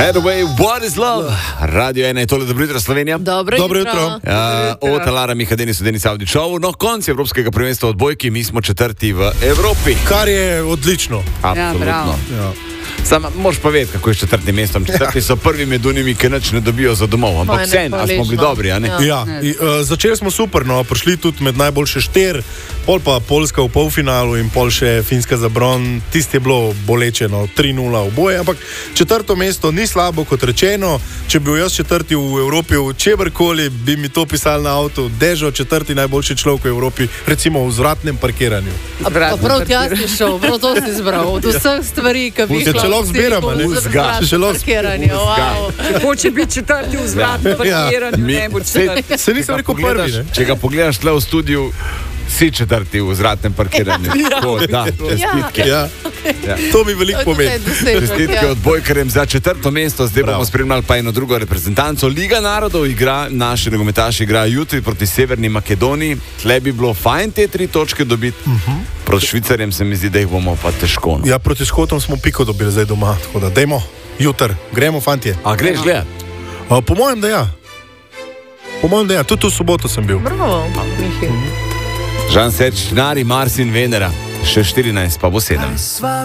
Headway, what is love? Radio 1 je tole, dobro jutro Slovenija. Dobro jutro. Od Lara Mihadeni so Denis Avdičov. No, konc Evropskega prvenstva odbojki, mi smo četrti v Evropi. Kar je odlično. Absolutno. Ja. Sama, moraš pa vedeti, kako je s četrtim mestom. Četrti so prvi med unimi, ki nič ne dobijo za domov. Ampak vseeno, ali smo bili dobri, a ne? Ja. Začeli smo super, no, prišli tudi med najboljše 4, pol pa Poljska v polfinalu in pol še Finska za bron. Tisti je bilo boleče, no, 3-0 oboje, ampak četrto mesto ni slabo, kot rečeno. Če bi bil jaz četrti v Evropi, v čeberkoli, bi mi to pisali na avtu, Dežo, četrti najboljši človek v Evropi, recimo v zračnem parkiranju. Prav tja si šel, prav to si izbral. Od vseh stvari, ki bi jih lahko zbiramo, ne? Hoče biti četrti v zračnem parkiranju, ne bo četrti. Se nisem rekel prvi, ne? Če ga pogledaš tle v studiu, si četrti v zračnem parkiranju. Čestitke. Ja. To mi veliko pomeni. Čestitke odbojkarjem za četrto mesto. Zdaj bomo spremljali pa eno drugo reprezentanco. Liga narodov igra, naši nogometaši igrajo jutri proti Severni Makedoniji. Tle bi bilo fajn te 3 točke dobiti. Proti Švicarjem se mi zdi, da jih bomo pa težko. Ja, proti Škotom smo piko dobili zdaj doma. Tako da, dajmo, jutr, gremo, fantje. A greš gledat? Po mojem, da ja. Po mojem, da ja. Tudi v soboto sem bil. Bravo, Mihi. Žan Serč, Nari, Mars in Venera. Še 14, pa bo 7.